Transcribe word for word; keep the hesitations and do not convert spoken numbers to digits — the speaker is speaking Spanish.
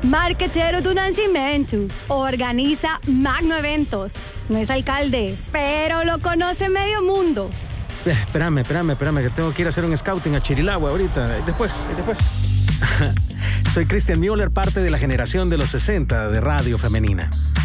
marquetero do Nascimento. Organiza Magno Eventos. No es alcalde, pero lo conoce medio mundo. Eh, espérame, espérame, espérame, que tengo que ir a hacer un scouting a Chirilagua ahorita. Después, después. Soy Christian Müller, parte de la generación de los sesenta de Radio Femenina.